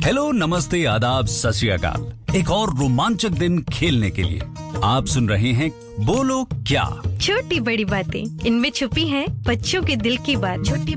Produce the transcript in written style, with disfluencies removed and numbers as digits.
Hello, नमस्ते, आदाब, सत श्री अकाल। एक और रोमांचक दिन खेलने के लिए आप सुन रहे हैं बोलो क्या। छोटी बड़ी बातें, इनमें छुपी है बच्चों के दिल की बात। छोटी